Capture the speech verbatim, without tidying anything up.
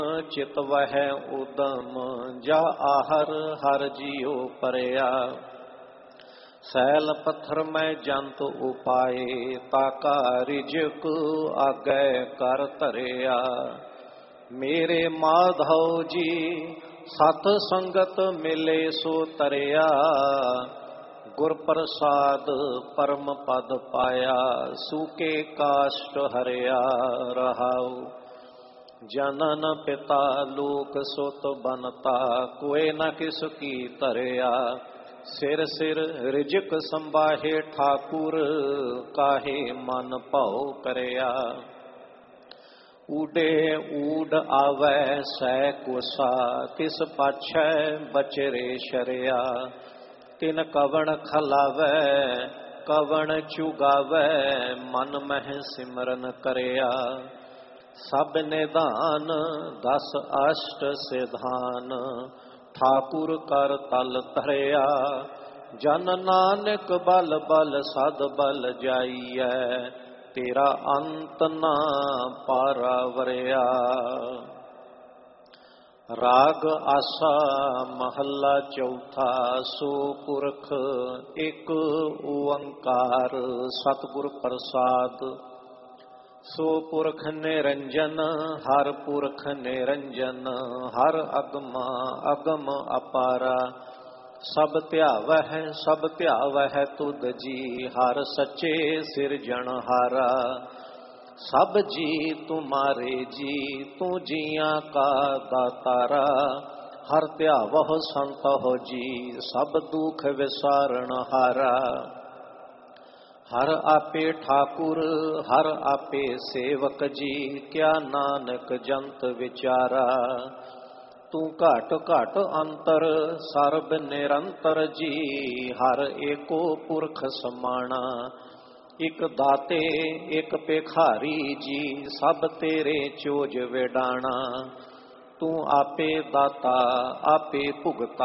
ਚਿਤ ਵਹਿ ਉਦਮ ਜਾ ਆਹਰ ਹਰ ਜੀਉ ਪਰਿਆ। ਸੈਲ ਪੱਥਰ ਮੈਂ ਜੰਤ ਉਪਾਏ ਤਾਕਾ ਰਿਜਕ ਆਗੈ ਕਰ ਧਰਿਆ। ਮੇਰੇ ਮਾਧਵ ਜੀ ਸਤ ਸੰਗਤ ਮਿਲੇ ਸੋ ਤਰਿਆ। ਗੁਰ ਪ੍ਰਸਾਦ ਪਰਮ ਪਦ ਪਾਇਆ ਸੂਕੇ ਕਾਸ਼ਟ ਹਰਿਆ ਰਹਾਉ। ਜਨਨ ਪਿਤਾ ਲੋਕ ਸੁਤ ਬਨਤਾ ਕੋਇ ਨ ਕਿਸ ਕੀ ਧਰਿਆ। ਸਿਰ ਸਿਰ ਰਿਜਕ ਸੰਭਾਹੇ ਠਾਕੁਰ ਕਾਹੇ ਮਨ ਭਉ ਕਰਿਆ। ਊਡੇ ਊਡ ਆਵੈ ਸੈ ਕੁਸਾ ਤਿਸ ਪਾਛੈ ਬਚਰੇ ਸ਼ਰਿਆ। ਤਿਨ ਕਵਣ ਖਲਾਵੈ ਕਵਣ ਚੁਗਾਵੈ ਮਨ ਮਹਿ ਸਿਮਰਨ ਕਰਿਆ। ਸਭ ਨਿਧਾਨ ਦਸ ਅਸ਼ਟ ਸਿਧਾਨ ਠਾਕੁਰ ਕਰ ਤਲ ਧਰਿਆ। ਜਨ ਨਾਨਕ ਬਲ ਬਲ ਸਦ ਬਲ ਜਾਈਐ ਤੇਰਾ ਅੰਤ ਨਾ ਪਾਰਾਵਰਿਆ। ਰਾਗ ਆਸਾ ਮਹੱਲਾ ਚੌਥਾ। ਸੋ ਪੁਰਖ ਇੱਕ ਓੰਕਾਰ ਸਤਿਗੁਰ ਪ੍ਰਸਾਦ। ਸੋ ਪੁਰਖ ਨਿਰੰਜਨ ਹਰ ਪੁਰਖ ਨਿਰੰਜਨ ਹਰ ਅਗਮਾ ਅਗਮ ਅਪਾਰਾ। ਸਭ ਧਿਆਵਹਿ ਸਭ ਧਿਆਵਹਿ ਤੁਧ ਜੀ ਹਰ ਸੱਚੇ ਸਿਰਜਣਹਾਰਾ। ਸਭ ਜੀ ਤੁਮਾਰੇ ਜੀ ਤੂੰ ਜੀਆਂ ਕਾ ਦਾਤਾਰਾ। ਹਰ ਧਿਆਵਹੁ ਸੰਤਹੁ ਜੀ ਸਭ ਦੁਖ ਵਿਸਾਰਨ ਹਾਰਾ। ਹਰ ਆਪੇ ਠਾਕੁਰ ਹਰ ਆਪੇ ਸੇਵਕ ਜੀ ਕਿਆ ਨਾਨਕ ਜੰਤ ਵਿਚਾਰਾ। ਤੂੰ ਘਟ ਘਟ ਅੰਤਰ ਸਰਬ ਨਿਰੰਤਰ ਜੀ ਹਰ ਏਕੋ ਪੁਰਖ ਸਮਾਣਾ। ਇਕ ਦਾਤੇ ਇਕ ਭਿਖਾਰੀ ਜੀ ਸਭ ਤੇਰੇ ਚੋਜ ਵਿਡਾਣਾ। ਤੂੰ ਆਪੇ ਦਾਤਾ ਆਪੇ ਭੁਗਤਾ